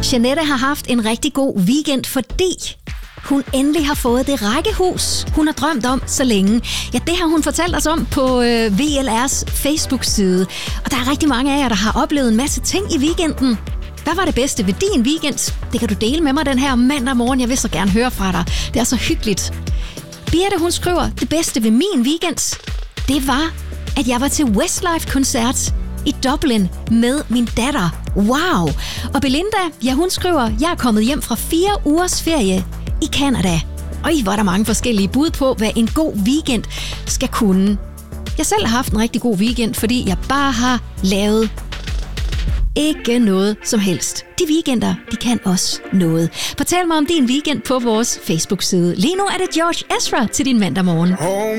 Jeanette har haft en rigtig god weekend, fordi hun endelig har fået det rækkehus, hun har drømt om så længe. Ja, det har hun fortalt os om på VLR's Facebook-side. Og der er rigtig mange af jer, der har oplevet en masse ting i weekenden. Hvad var det bedste ved din weekend? Det kan du dele med mig den her mandag morgen. Jeg vil så gerne høre fra dig. Det er så hyggeligt. Birte, hun skriver, det bedste ved min weekend, det var, at jeg var til Westlife-koncert i Dublin med min datter. Wow! Og Belinda, ja, hun skriver, jeg er kommet hjem fra 4 ugers ferie i Canada. Og hvor er der mange forskellige bud på, hvad en god weekend skal kunne. Jeg selv har haft en rigtig god weekend, fordi jeg bare har lavet ikke noget som helst. De weekender, de kan også noget. Fortæl mig om din weekend på vores Facebook-side. Lige nu er det George Ezra til din mandag morgen.